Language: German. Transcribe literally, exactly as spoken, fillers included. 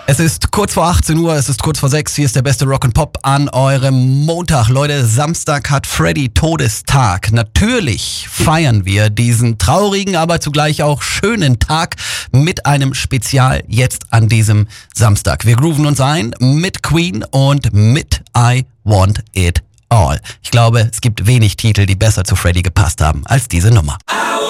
Es ist kurz vor achtzehn Uhr, es ist kurz vor sechs, hier ist der beste Rock and Pop an eurem Montag. Leute, Samstag hat Freddy Todestag. Natürlich feiern wir diesen traurigen, aber zugleich auch schönen Tag mit einem Spezial jetzt an diesem Samstag. Wir grooven uns ein mit Queen und mit I Want It All. Ich glaube, es gibt wenig Titel, die besser zu Freddy gepasst haben als diese Nummer.